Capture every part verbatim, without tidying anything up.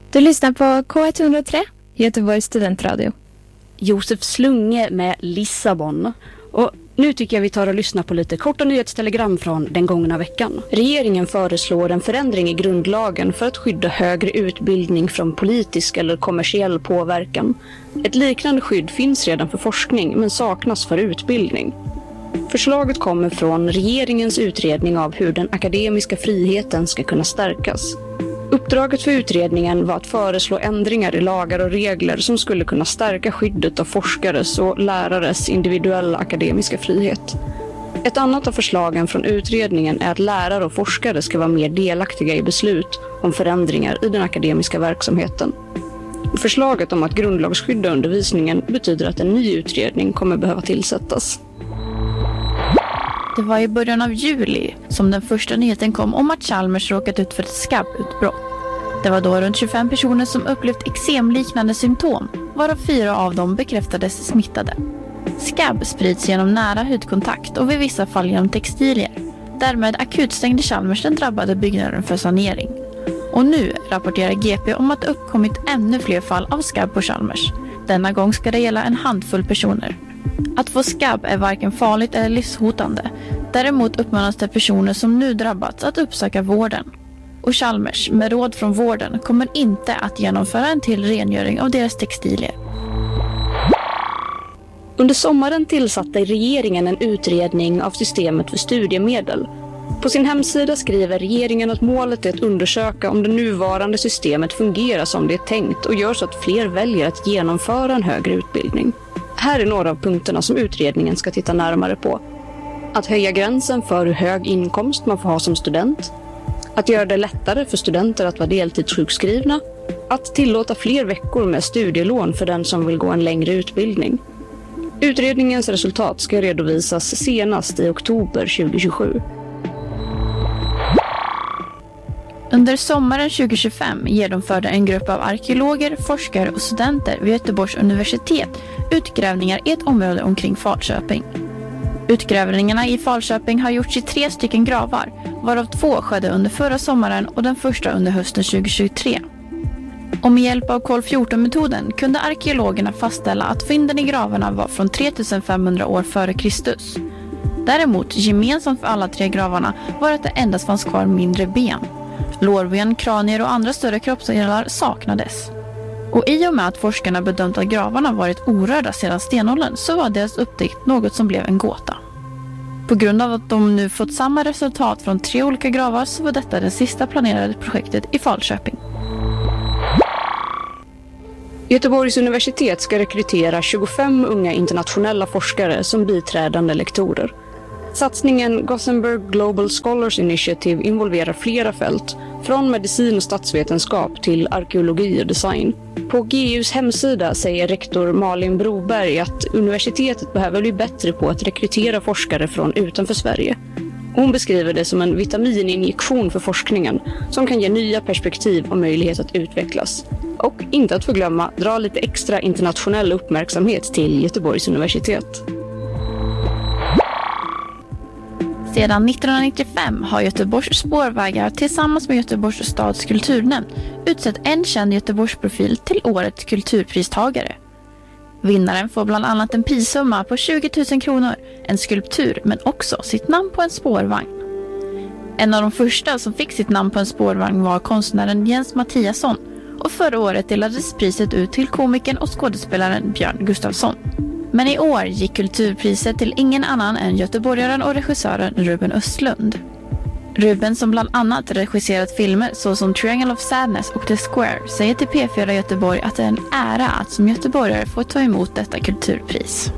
Du lyssnar på K ett noll tre, Göteborgs studentradio. Josef Slunge med Lissabon. Och nu tycker jag vi tar och lyssnar på lite korta nyhetstelegram från den gångna veckan. Regeringen föreslår en förändring i grundlagen för att skydda högre utbildning från politisk eller kommersiell påverkan. Ett liknande skydd finns redan för forskning men saknas för utbildning. Förslaget kommer från regeringens utredning av hur den akademiska friheten ska kunna stärkas. Uppdraget för utredningen var att föreslå ändringar i lagar och regler som skulle kunna stärka skyddet av forskares och lärares individuella akademiska frihet. Ett annat av förslagen från utredningen är att lärare och forskare ska vara mer delaktiga i beslut om förändringar i den akademiska verksamheten. Förslaget om att grundlagsskydda undervisningen betyder att en ny utredning kommer behöva tillsättas. Det var i början av juli som den första nyheten kom om att Chalmers råkat ut för ett skabbutbrott. Det var då runt tjugofem personer som upplevt eksemliknande symptom, varav fyra av dem bekräftades smittade. Skabb sprids genom nära hudkontakt och vid vissa fall genom textilier. Därmed akutstängde Chalmers den drabbade byggnaden för sanering. Och nu rapporterar G P om att det uppkommit ännu fler fall av skabb på Chalmers. Denna gång ska det gälla en handfull personer. Att få skabb är varken farligt eller livshotande. Däremot uppmanas det personer som nu drabbats att uppsöka vården. Och Chalmers, med råd från vården, kommer inte att genomföra en till rengöring av deras textilier. Under sommaren tillsatte regeringen en utredning av systemet för studiemedel. På sin hemsida skriver regeringen att målet är att undersöka om det nuvarande systemet fungerar som det är tänkt och gör så att fler väljer att genomföra en högre utbildning. Här är några av punkterna som utredningen ska titta närmare på. Att höja gränsen för hur hög inkomst man får ha som student. Att göra det lättare för studenter att vara deltidssjukskrivna. Att tillåta fler veckor med studielån för den som vill gå en längre utbildning. Utredningens resultat ska redovisas senast i oktober tjugohundratjugosju. Under sommaren tjugohundratjugofem genomförde en grupp av arkeologer, forskare och studenter vid Göteborgs universitet utgrävningar i ett område omkring Falköping. Utgrävningarna i Falköping har gjorts i tre stycken gravar, varav två skedde under förra sommaren och den första under hösten tjugohundratjugotre. Och med hjälp av kol fjorton-metoden kunde arkeologerna fastställa att fynden i gravarna var från tre tusen femhundra år före Kristus. Däremot, gemensamt för alla tre gravarna var att det endast fanns kvar mindre ben. Lårben, kranier och andra större kroppsdelar saknades. Och i och med att forskarna bedömt att gravarna varit orörda sedan stenåldern så var deras upptäckt något som blev en gåta. På grund av att de nu fått samma resultat från tre olika gravar så var detta det sista planerade projektet i Falköping. Göteborgs universitet ska rekrytera tjugofem unga internationella forskare som biträdande lektorer. Satsningen Gothenburg Global Scholars Initiative involverar flera fält, från medicin och statsvetenskap till arkeologi och design. På G U:s hemsida säger rektor Malin Broberg att universitetet behöver bli bättre på att rekrytera forskare från utanför Sverige. Hon beskriver det som en vitamininjektion för forskningen som kan ge nya perspektiv och möjlighet att utvecklas. Och inte att förglömma, dra lite extra internationell uppmärksamhet till Göteborgs universitet. Sedan nittonhundranittiofem har Göteborgs spårvägar tillsammans med Göteborgs stads kulturnämnd utsett en känd Göteborgsprofil till årets kulturpristagare. Vinnaren får bland annat en prissumma på tjugo tusen kronor, en skulptur men också sitt namn på en spårvagn. En av de första som fick sitt namn på en spårvagn var konstnären Jens Mattiasson och förra året delades priset ut till komikern och skådespelaren Björn Gustafsson. Men i år gick kulturpriset till ingen annan än göteborgaren och regissören Ruben Östlund. Ruben, som bland annat regisserat filmer såsom Triangle of Sadness och The Square, säger till P fyra Göteborg att det är en ära att som göteborgare få ta emot detta kulturpris.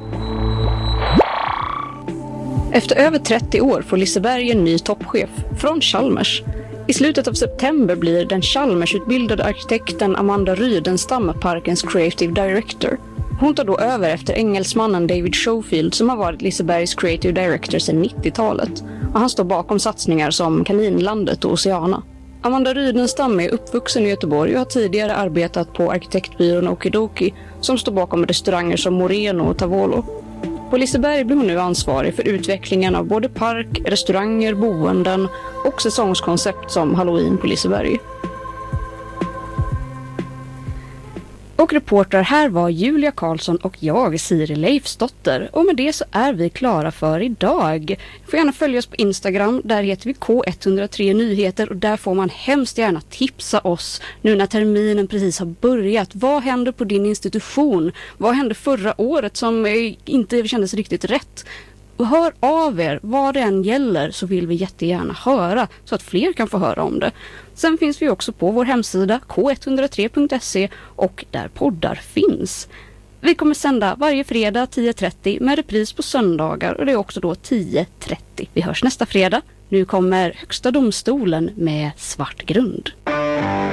Efter över trettio år får Liseberg en ny toppchef från Chalmers. I slutet av september blir den Chalmers-utbildade arkitekten Amanda Rydenstam parkens creative director. Hon tar då över efter engelsmannen David Schofield som har varit Lisebergs creative director sedan nittiotalet. Och han står bakom satsningar som Kaninlandet och Oceana. Amanda Rydenstam är uppvuxen i Göteborg och har tidigare arbetat på arkitektbyrån Okidoki som står bakom restauranger som Moreno och Tavolo. På Liseberg blir hon nu ansvarig för utvecklingen av både park, restauranger, boenden och säsongskoncept som Halloween på Liseberg. Och reportrar här var Julia Karlsson och jag, Siri Leifsdotter. Och med det så är vi klara för idag. Du får gärna följa oss på Instagram, där heter vi K ett noll tre Nyheter och där får man hemskt gärna tipsa oss nu när terminen precis har börjat. Vad händer på din institution? Vad hände förra året som inte kändes riktigt rätt? Hör av er, vad det än gäller så vill vi jättegärna höra så att fler kan få höra om det. Sen finns vi också på vår hemsida k ett noll tre punkt se och där poddar finns. Vi kommer sända varje fredag tio trettio med repris på söndagar och det är också då tio trettio. Vi hörs nästa fredag. Nu kommer Högsta domstolen med Svart grund.